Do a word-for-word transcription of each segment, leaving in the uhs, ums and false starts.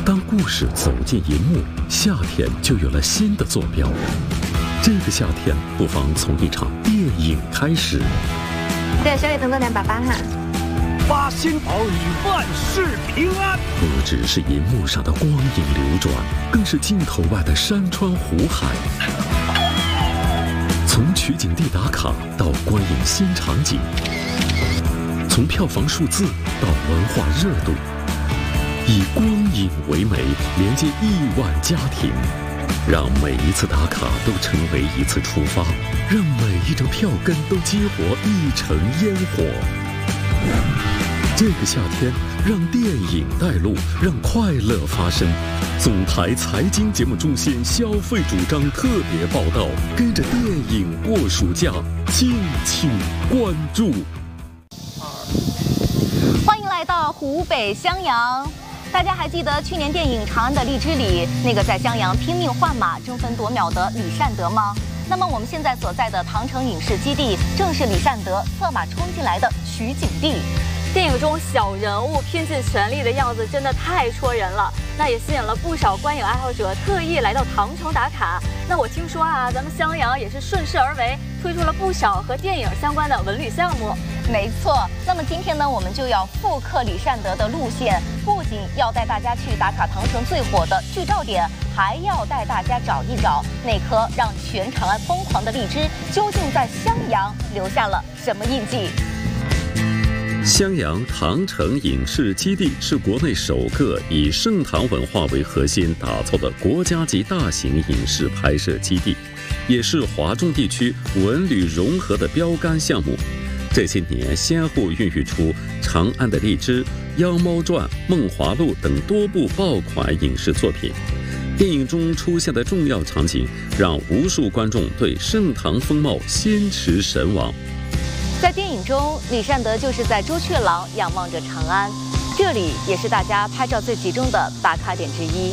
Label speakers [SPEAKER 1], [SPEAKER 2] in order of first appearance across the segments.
[SPEAKER 1] 当故事走进银幕，夏天就有了新的坐标。这个夏天，不妨从一场电影开始。
[SPEAKER 2] 对，小雨等等点爸爸哈。
[SPEAKER 3] 八仙儿女万事平安。
[SPEAKER 1] 不只是银幕上的光影流转，更是镜头外的山川湖海。从取景地打卡到观影新场景，从票房数字到文化热度，以光影为媒，连接亿万家庭，让每一次打卡都成为一次出发，让每一张票根都激活一城烟火。这个夏天，让电影带路，让快乐发生。总台财经节目中心消费主张特别报道，跟着电影过暑假，敬请关注。
[SPEAKER 2] 欢迎来到湖北襄阳。大家还记得去年电影《长安的荔枝》里那个在襄阳拼命换马、争分夺秒的李善德吗？那么我们现在所在的唐城影视基地，正是李善德策马冲进来的取景地。
[SPEAKER 4] 电影中小人物拼尽全力的样子真的太戳人了，那也吸引了不少观影爱好者特意来到唐城打卡。那我听说啊，咱们襄阳也是顺势而为，推出了不少和电影相关的文旅项目。
[SPEAKER 2] 没错，那么今天呢，我们就要复刻李善德的路线，不仅要带大家去打卡唐城最火的剧照点，还要带大家找一找那颗让全长安疯狂的荔枝，究竟在襄阳留下了什么印记？
[SPEAKER 1] 襄阳唐城影视基地是国内首个以盛唐文化为核心打造的国家级大型影视拍摄基地，也是华中地区文旅融合的标杆项目。这些年先后孕育出《长安的荔枝》《妖猫传》《梦华录》等多部爆款影视作品。电影中出现的重要场景，让无数观众对盛唐风貌心驰神往。
[SPEAKER 2] 在电影中，李善德就是在朱雀廊仰望着长安，这里也是大家拍照最集中的打卡点之一。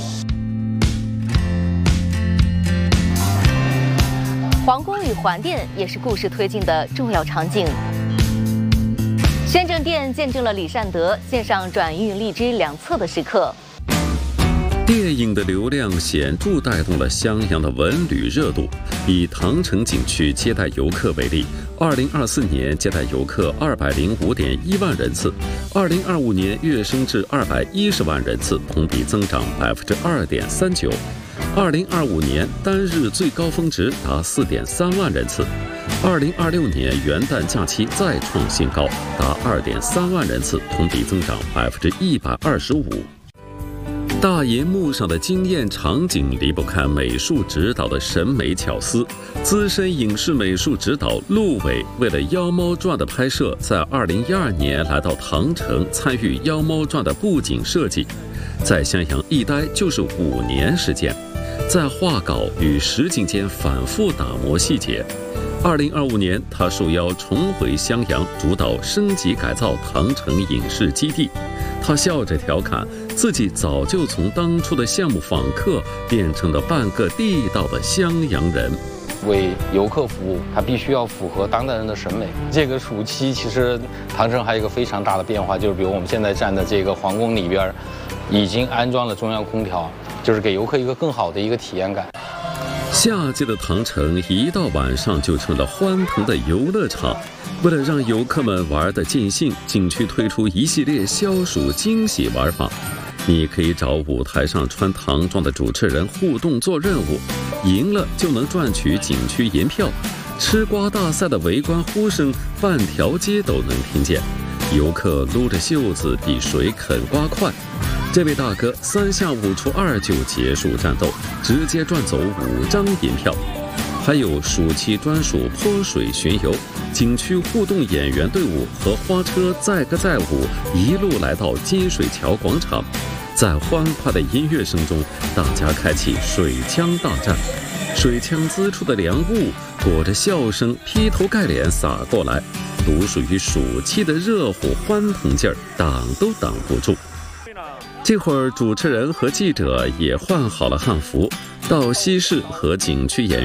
[SPEAKER 2] 皇宫与环殿也是故事推进的重要场景。宣政殿见证了李善德线上转运荔枝两侧的时刻。
[SPEAKER 1] 电影的流量显著带动了襄阳的文旅热度。以唐城景区接待游客为例，二零二四年接待游客二百零五点一万人次，二零二五年跃升至二百一十万人次，同比增长百分之二点三九。二零二五年单日最高峰值达四点三万人次，二零二六年元旦假期再创新高，达二点三万人次，同比增长百分之一百二十五。大银幕上的惊艳场景离不开美术指导的审美巧思。资深影视美术指导陆伟为了《妖猫传》的拍摄，在二零一二年来到唐城参与《妖猫传》的布景设计，在襄阳一待就是五年时间，在画稿与实景间反复打磨细节。二零二五年，他受邀重回襄阳，主导升级改造唐城影视基地。他笑着调侃，自己早就从当初的项目访客变成了半个地道的襄阳人。
[SPEAKER 5] 为游客服务，它必须要符合当代人的审美。这个暑期，其实唐城还有一个非常大的变化，就是比如我们现在站的这个皇宫里边，已经安装了中央空调，就是给游客一个更好的一个体验感。
[SPEAKER 1] 夏季的唐城一到晚上就成了欢腾的游乐场。为了让游客们玩得尽兴，景区推出一系列消暑惊喜玩法。你可以找舞台上穿唐装的主持人互动做任务，赢了就能赚取景区银票。吃瓜大赛的围观呼声，半条街都能听见。游客撸着袖子比谁啃瓜快。这位大哥三下五除二就结束战斗，直接赚走五张银票。还有暑期专属泼水巡游，景区互动演员队伍和花车载歌载舞一路来到金水桥广场，在欢快的音乐声中，大家开启水枪大战。水枪滋出的凉雾裹着笑声劈头盖脸洒过来，独属于暑期的热乎欢腾劲儿，挡都挡不住。这会儿主持人和记者也换好了汉服，到西市和景区演员